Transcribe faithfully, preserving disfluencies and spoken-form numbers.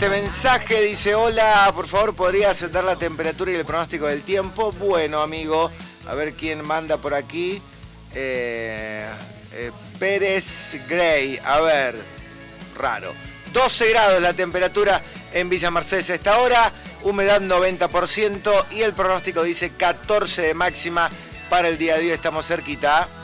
este mensaje, dice: hola, por favor, ¿podrías dar la temperatura y el pronóstico del tiempo? Bueno, amigo, a ver quién manda por aquí. Eh, eh, Pérez Gray, a ver, raro. doce grados la temperatura en Villa Mercedes a esta hora, humedad noventa por ciento y el pronóstico dice catorce de máxima para el día de hoy. Estamos cerquita.